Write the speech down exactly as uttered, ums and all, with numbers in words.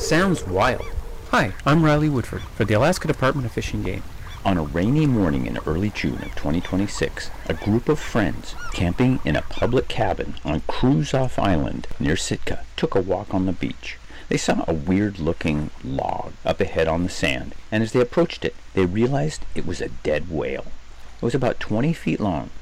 sounds wild. Hi, I'm Riley Woodford for the Alaska Department of Fish and Game. On a rainy morning in early June of twenty twenty-six, a group of friends camping in a public cabin on Kruzof Island near Sitka took a walk on the beach. They saw a weird-looking log up ahead on the sand, and as they approached it, they realized it was a dead whale. It was about twenty feet long